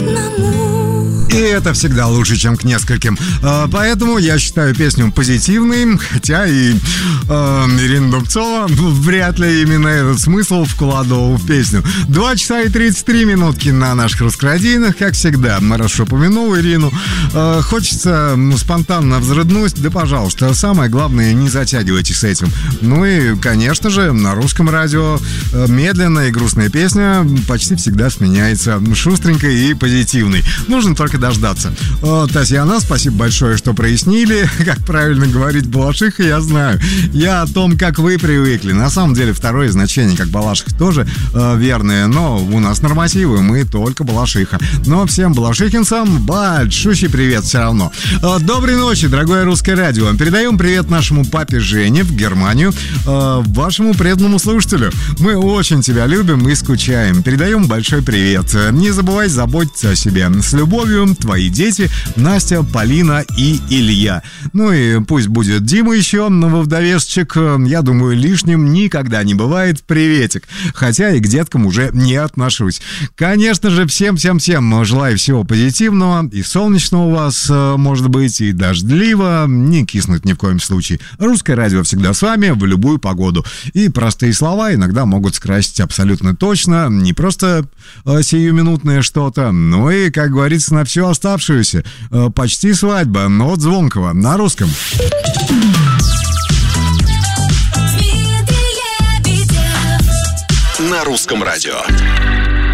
И это всегда лучше, чем к нескольким. Поэтому я считаю песню позитивной, хотя и Ирина Дубцова вряд ли именно этот смысл вкладывал в песню. 2 часа и 33 минутки на наших раскрадийных, как всегда. Раз уж упомянул Ирину, хочется спонтанно взрыднуть, да пожалуйста, самое главное, не затягивайте с этим. Ну и, конечно же, на русском радио медленная и грустная песня почти всегда сменяется шустренькой и позитивной. Нужно только дождаться. Татьяна, спасибо большое, что прояснили, как правильно говорить Балашиха, я знаю. Я о том, как вы привыкли. На самом деле, второе значение, как Балашиха, тоже верное, но у нас нормативы, мы только Балашиха. Но всем балашихинцам большущий привет все равно. Доброй ночи, дорогое русское радио. Передаем привет нашему папе Жене в Германию, вашему преданному слушателю. Мы очень тебя любим и скучаем. Передаем большой привет. Не забывай заботиться о себе. С любовью, твои дети Настя, Полина и Илья. Ну и пусть будет Дима еще, но во вдовесчик, я думаю, лишним никогда не бывает. Приветик. Хотя и к деткам уже не отношусь. Конечно же, всем желаю всего позитивного и солнечного у вас, может быть, и дождливо. Не киснуть ни в коем случае. Русское радио всегда с вами в любую погоду. И простые слова иногда могут скрасить абсолютно точно. Не просто сиюминутное что-то, но и, как говорится, на всю оставшуюся. Почти свадьба, но от Звонкого на русском. На русском радио.